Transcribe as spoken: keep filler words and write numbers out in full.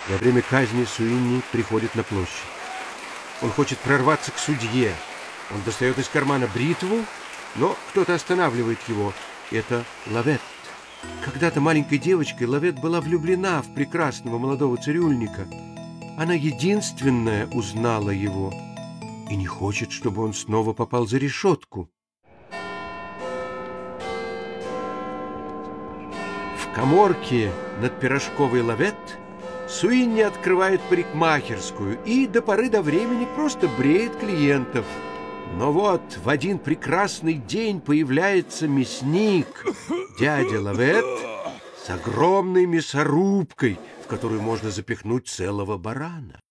Во время казни Суинни приходит на площадь. Он хочет прорваться к судье. Он достает из кармана бритву, но кто-то останавливает его. Это Лавет. Когда-то маленькой девочкой Лавет была влюблена в прекрасного молодого цирюльника. Она единственная узнала его и не хочет, чтобы он снова попал за решетку. В каморке над пирожковой Лавет Суинни открывает парикмахерскую и до поры до времени просто бреет клиентов. Но вот в один прекрасный день появляется мясник, дядя Лавет, с огромной мясорубкой, в которую можно запихнуть целого барана.